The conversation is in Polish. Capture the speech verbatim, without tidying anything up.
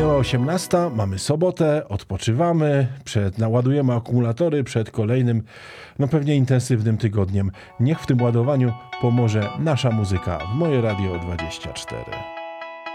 Minęła osiemnasta, mamy sobotę, odpoczywamy, przed, naładujemy akumulatory przed kolejnym, no pewnie intensywnym tygodniem. Niech w tym ładowaniu pomoże nasza muzyka w Moje Radio dwadzieścia cztery.